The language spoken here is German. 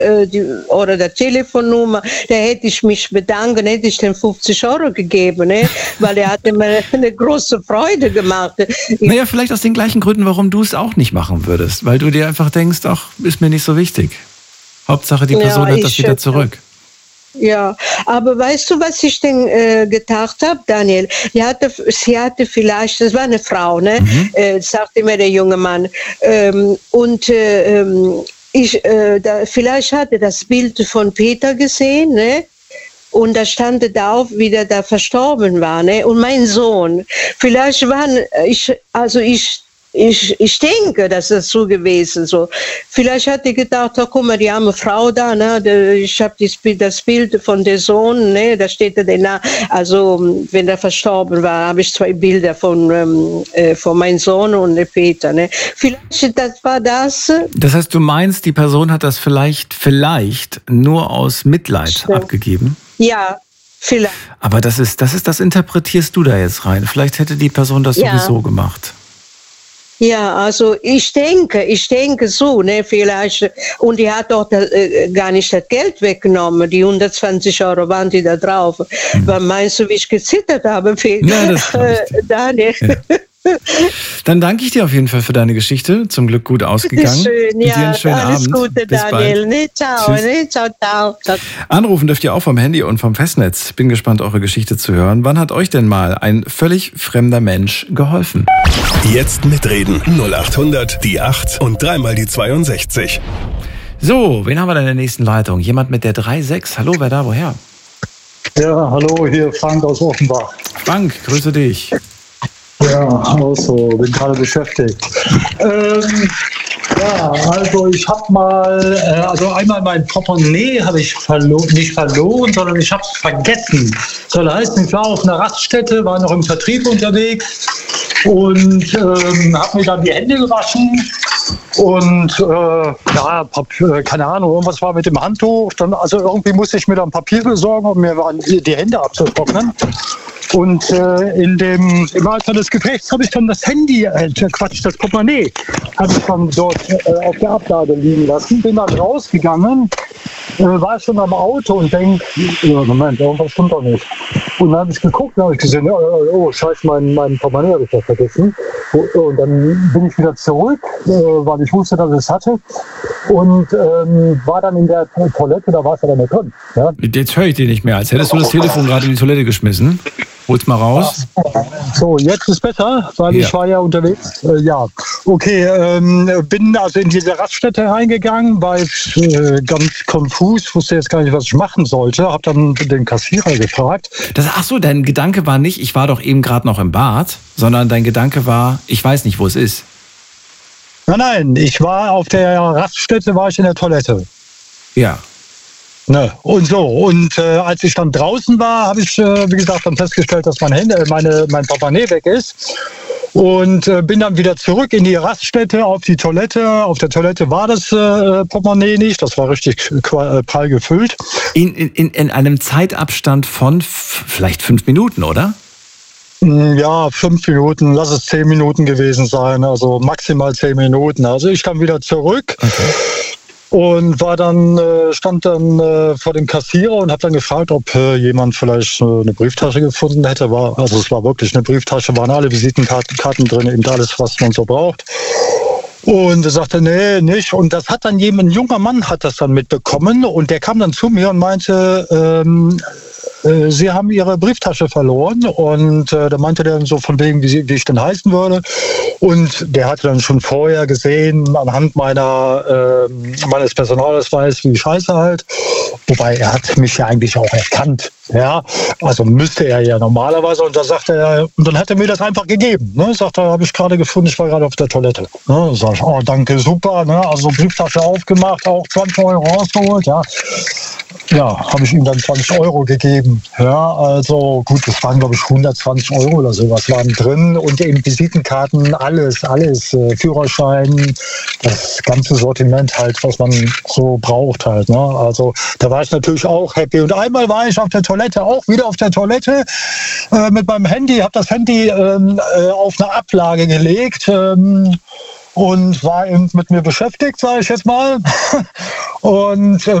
oder der Telefonnummer, da hätte ich mich bedanken, hätte ich den 50 € gegeben, ne? Weil er hatte mir eine große Freude gemacht. Naja, vielleicht aus den gleichen Gründen, warum du es auch nicht machen würdest, weil du dir einfach denkst, ach, ist mir nicht so wichtig. Hauptsache, die Person hat das wieder zurück. Ja, aber weißt du, was ich denn gedacht habe, Daniel? Sie hatte vielleicht, das war eine Frau, ne? Sagte mir der junge Mann. Vielleicht hatte das Bild von Peter gesehen, ne? Und da stand da auch, wie der da verstorben war, ne? Und mein Sohn. Vielleicht ich denke, das ist so gewesen. So. Vielleicht hat er gedacht, oh, guck mal, die arme Frau da, ne? Ich habe das Bild von der Sohn, ne? Da steht er da, also wenn er verstorben war, habe ich 2 Bilder von meinem Sohn und Peter. Ne? Vielleicht das war das. Das heißt, du meinst, die Person hat das vielleicht nur aus Mitleid abgegeben? Ja. Vielleicht. Aber das interpretierst du da jetzt rein. Vielleicht hätte die Person das sowieso gemacht. Ja, also ich denke so, ne, vielleicht, und die hat doch gar nicht das Geld weggenommen, die 120 € waren die da drauf. Was meinst du, wie ich gezittert habe? Ja, das Daniel. Ja. Dann danke ich dir auf jeden Fall für deine Geschichte. Zum Glück gut ausgegangen. Schön, ja. Dir einen schönen alles Abend. Gute, Bis Daniel. bald. Ne, ciao, ne, ciao. Anrufen dürft ihr auch vom Handy und vom Festnetz. Bin gespannt, eure Geschichte zu hören. Wann hat euch denn mal ein völlig fremder Mensch geholfen? Jetzt mitreden. 0800 die 8 und 3 die 62. So, wen haben wir denn in der nächsten Leitung? Jemand mit der 36. Hallo, wer da, woher? Ja, hallo, hier Frank aus Offenbach. Frank, grüße dich. Ja, auch so, bin gerade beschäftigt. Ja, also ich habe mal, einmal mein Portemonnaie habe ich nicht verloren, sondern ich habe es vergessen. Soll heißen, ich war auf einer Raststätte, war noch im Vertrieb unterwegs und habe mir dann die Hände gewaschen und keine Ahnung, irgendwas war mit dem Handtuch. Dann, also irgendwie musste ich mir dann Papier besorgen, um mir die Hände abzutrocknen. Und im Alter des Gefechts habe ich dann das Handy, das Portemonnaie, habe ich dann dort auf der Ablage liegen lassen. Bin dann rausgegangen, war schon am Auto und denke, Moment, irgendwas stimmt doch nicht. Und dann habe ich geguckt, dann habe ich gesehen, oh scheiße, mein Portemonnaie habe ich da vergessen. Und dann bin ich wieder zurück, weil ich wusste, dass ich es hatte. Und war dann in der Toilette, da war es aber nicht drin. Ja? Jetzt höre ich dich nicht mehr, als hättest du das Telefon gerade in die Toilette geschmissen. Hol's mal raus. So, jetzt ist besser, weil ich war ja unterwegs. Bin also in diese Raststätte reingegangen, war jetzt ganz konfus, wusste jetzt gar nicht, was ich machen sollte. Habe dann den Kassierer gefragt. Dein Gedanke war nicht, ich war doch eben gerade noch im Bad, sondern dein Gedanke war, ich weiß nicht, wo es ist. Nein, ich war auf der Raststätte, war ich in der Toilette. Ja. Ne, und so. Und als ich dann draußen war, habe ich, wie gesagt, dann festgestellt, dass mein Portemonnaie weg ist. Und bin dann wieder zurück in die Raststätte, auf die Toilette. Auf der Toilette war das Portemonnaie nicht. Das war richtig prall gefüllt. In einem Zeitabstand von vielleicht 5 Minuten, oder? Ja, 5 Minuten, lass es 10 Minuten gewesen sein. Also maximal 10 Minuten. Also ich kam wieder zurück. Okay. Und stand dann vor dem Kassierer und habe dann gefragt, ob jemand vielleicht eine Brieftasche gefunden hätte. Es war wirklich eine Brieftasche, waren alle Visitenkarten drin, eben alles, was man so braucht. Und er sagte, nee, nicht. Und das hat dann ein junger Mann hat das dann mitbekommen und der kam dann zu mir und meinte, Sie haben Ihre Brieftasche verloren. Und da meinte der so von wegen, wie ich denn heißen würde. Und der hatte dann schon vorher gesehen, anhand meines Personalausweises, wie ich heiße halt. Wobei, er hat mich ja eigentlich auch erkannt. Ja, also müsste er ja normalerweise. Und dann hat er mir das einfach gegeben. Ne? Sagt er, habe ich gerade gefunden, ich war gerade auf der Toilette. Ne? Sag ich, oh, danke, super. Ne? Also Brieftasche aufgemacht, auch 20 € rausgeholt. Ja, habe ich ihm dann 20 € gegeben. Ja, also gut, das waren, glaube ich, 120 € oder sowas waren drin. Und eben Visitenkarten, alles, Führerschein, das ganze Sortiment halt, was man so braucht halt. Ne? Also da war ich natürlich auch happy. Und einmal war ich auf der Toilette, auch wieder auf der Toilette mit meinem Handy, habe das Handy auf eine Ablage gelegt. und war eben mit mir beschäftigt, sage ich jetzt mal. Und